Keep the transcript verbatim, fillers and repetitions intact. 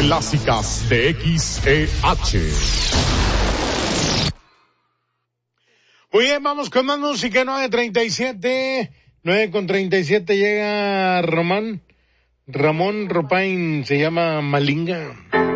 clásicas de X E H. Muy bien, vamos con más música. Nueve treinta y siete, nueve con treinta y siete llega Román, Ramón Ropain, se llama Malinga.